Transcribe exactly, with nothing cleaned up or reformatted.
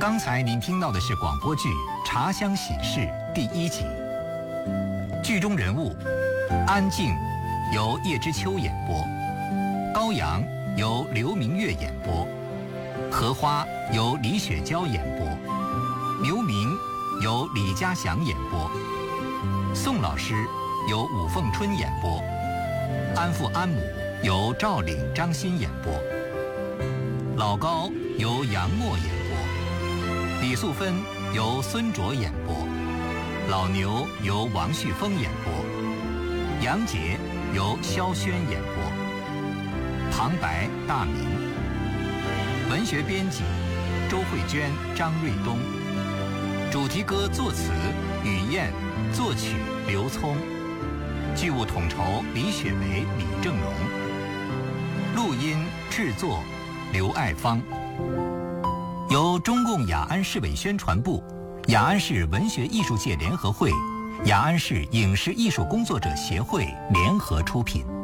刚才您听到的是广播剧《茶香喜事》第一集。剧中人物安静由叶知秋演播，高阳由刘明月演播，荷花由李雪娇演播，刘明由李家祥演播，宋老师由武凤春演播，安父安母由赵岭张欣演播，老高由杨默演播，李素芬由孙卓演播，老牛由王旭峰演播，杨杰由萧轩演播，旁白大明，文学编辑周慧娟、张瑞东，主题歌作词雨燕，作曲刘聪，剧务统筹李雪梅、李正荣，录音制作刘爱芳，由中共雅安市委宣传部、雅安市文学艺术界联合会、雅安市影视艺术工作者协会联合出品。